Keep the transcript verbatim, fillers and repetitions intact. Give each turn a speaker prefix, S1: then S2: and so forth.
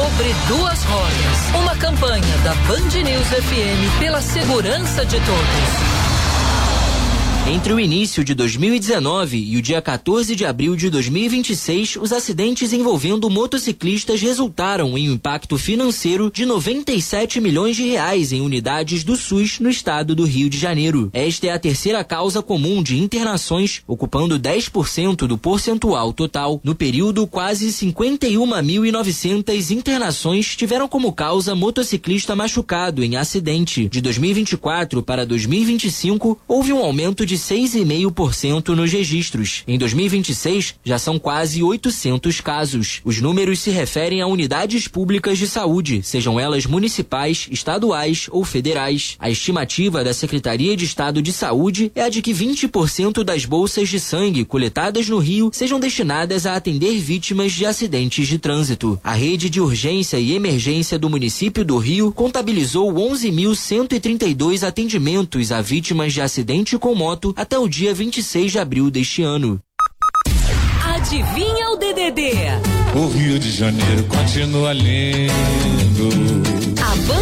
S1: Sobre Duas Rodas, uma campanha da Band News F M pela segurança de todos. Entre o início de dois mil e dezenove e o dia quatorze de abril de dois mil e vinte e seis, os acidentes envolvendo motociclistas resultaram em um impacto financeiro de noventa e sete milhões de reais em unidades do SUS no estado do Rio de Janeiro. Esta é a terceira causa comum de internações, ocupando dez por cento do percentual total. No período, quase cinquenta e uma mil e novecentas internações tiveram como causa motociclista machucado em acidente. De dois mil e vinte e quatro para dois mil e vinte e cinco, houve um aumento de seis vírgula cinco por cento nos registros. Em dois mil e vinte e seis, já são quase oitocentos casos. Os números se referem a unidades públicas de saúde, sejam elas municipais, estaduais ou federais. A estimativa da Secretaria de Estado de Saúde é a de que vinte por cento das bolsas de sangue coletadas no Rio sejam destinadas a atender vítimas de acidentes de trânsito. A rede de urgência e emergência do município do Rio contabilizou onze mil cento e trinta e dois atendimentos a vítimas de acidente com moto até o dia vinte e seis de abril deste ano.
S2: Adivinha o D D D?
S3: O Rio de Janeiro continua lindo.
S2: A